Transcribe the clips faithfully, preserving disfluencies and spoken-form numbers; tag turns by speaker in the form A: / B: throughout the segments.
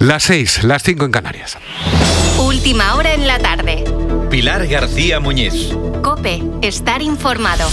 A: Las seis, las cinco en Canarias.
B: Última hora en la tarde.
C: Pilar García Muñiz.
B: COPE, estar informado.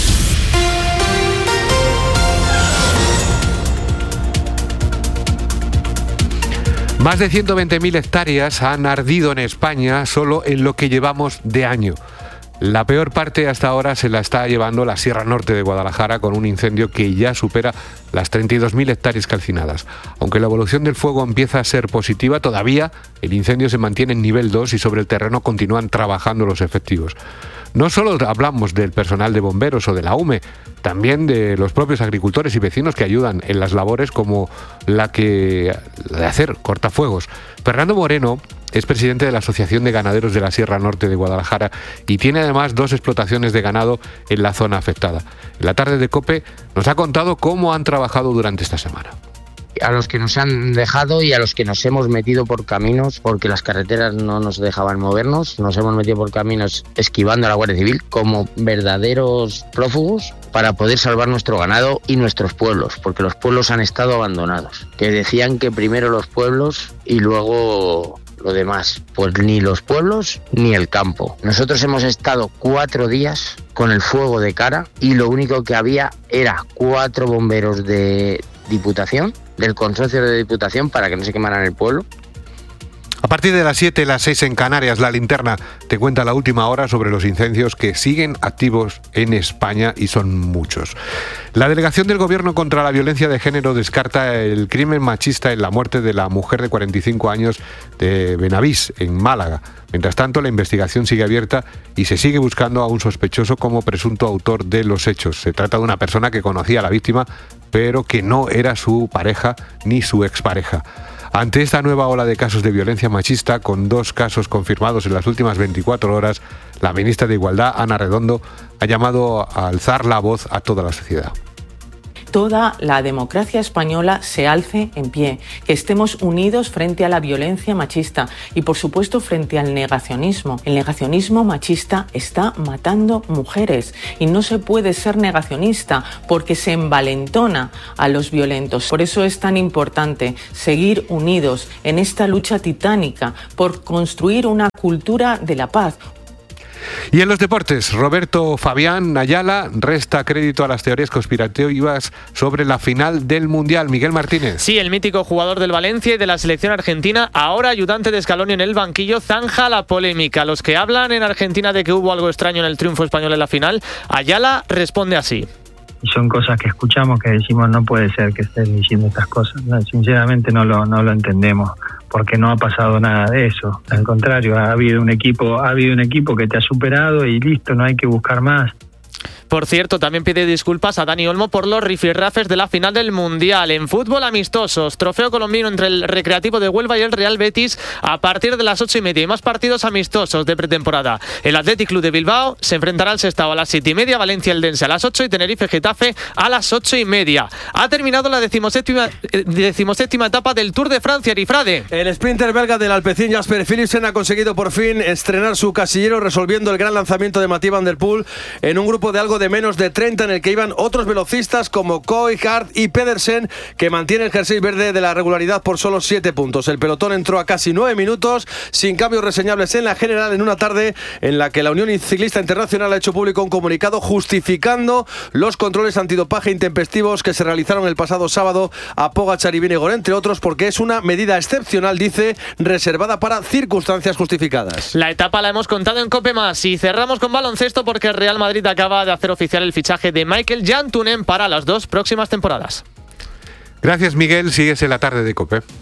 A: Más de ciento veinte mil hectáreas han ardido en España solo en lo que llevamos de año. La peor parte hasta ahora se la está llevando la Sierra Norte de Guadalajara, con un incendio que ya supera las treinta y dos mil hectáreas calcinadas. Aunque la evolución del fuego empieza a ser positiva, todavía el incendio se mantiene en nivel dos y sobre el terreno continúan trabajando los efectivos. No solo hablamos del personal de bomberos o de la U M E, también de los propios agricultores y vecinos que ayudan en las labores como la que de hacer cortafuegos. Fernando Moreno es presidente de la Asociación de Ganaderos de la Sierra Norte de Guadalajara y tiene además dos explotaciones de ganado en la zona afectada. En la tarde de COPE nos ha contado cómo han trabajado durante esta semana.
D: A los que nos han dejado y a los que nos hemos metido por caminos porque las carreteras no nos dejaban movernos, nos hemos metido por caminos esquivando a la Guardia Civil como verdaderos prófugos para poder salvar nuestro ganado y nuestros pueblos, porque los pueblos han estado abandonados, que decían que primero los pueblos y luego lo demás. Pues ni los pueblos ni el campo. Nosotros hemos estado cuatro días con el fuego de cara y lo único que había era cuatro bomberos de Diputación, del consorcio de Diputación, para que no se quemaran el pueblo.
A: A partir de las siete, las seis en Canarias, La Linterna te cuenta la última hora sobre los incendios que siguen activos en España y son muchos. La delegación del Gobierno contra la violencia de género descarta el crimen machista en la muerte de la mujer de cuarenta y cinco años de Benavís, en Málaga. Mientras tanto, la investigación sigue abierta y se sigue buscando a un sospechoso como presunto autor de los hechos. Se trata de una persona que conocía a la víctima, pero que no era su pareja ni su expareja. Ante esta nueva ola de casos de violencia machista, con dos casos confirmados en las últimas veinticuatro horas, la ministra de Igualdad, Ana Redondo, ha llamado a alzar la voz a toda la sociedad.
E: Toda la democracia española se alce en pie, que estemos unidos frente a la violencia machista y, por supuesto, frente al negacionismo. El negacionismo machista está matando mujeres y no se puede ser negacionista porque se envalentona a los violentos. Por eso es tan importante seguir unidos en esta lucha titánica por construir una cultura de la paz.
A: Y en los deportes, Roberto Fabián Ayala resta crédito a las teorías conspirativas sobre la final del Mundial. Miguel Martínez.
F: Sí, el mítico jugador del Valencia y de la selección argentina, ahora ayudante de Scaloni en el banquillo, zanja la polémica. Los que hablan en Argentina de que hubo algo extraño en el triunfo español en la final, Ayala responde así.
G: Son cosas que escuchamos que decimos no puede ser que estén diciendo estas cosas. No, sinceramente no lo, no lo entendemos, porque no ha pasado nada de eso. Al contrario, ha habido un equipo, ha habido un equipo que te ha superado y listo, no hay que buscar más.
F: Por cierto, también pide disculpas a Dani Olmo por los rifirrafes de la final del Mundial. En fútbol, amistosos, trofeo colombiano entre el Recreativo de Huelva y el Real Betis a partir de las ocho y media y más partidos amistosos de pretemporada. El Athletic Club de Bilbao se enfrentará al Sestao a las siete y media, Valencia Eldense a las ocho y Tenerife Getafe a las ocho y media. Ha terminado la decimoséptima, eh, decimoséptima etapa del Tour de Francia, Arifrade.
H: El sprinter belga del Alpecin Jasper Philipsen ha conseguido por fin estrenar su casillero, resolviendo el gran lanzamiento de Mathieu van der Poel en un grupo de algo de menos de treinta en el que iban otros velocistas como Koy, Hart y Pedersen, que mantiene el jersey verde de la regularidad por solo siete puntos. El pelotón entró a casi nueve minutos sin cambios reseñables en la general, en una tarde en la que la Unión Ciclista Internacional ha hecho público un comunicado justificando los controles antidopaje intempestivos que se realizaron el pasado sábado a Pogačar y Vingegaard, entre otros, porque es una medida excepcional, dice, reservada para circunstancias justificadas.
F: La etapa la hemos contado en COPE Más y cerramos con baloncesto porque el Real Madrid acaba de hacer oficial el fichaje de Michael Jantunen para las dos próximas temporadas.
A: Gracias, Miguel. Sigues en la tarde de COPE.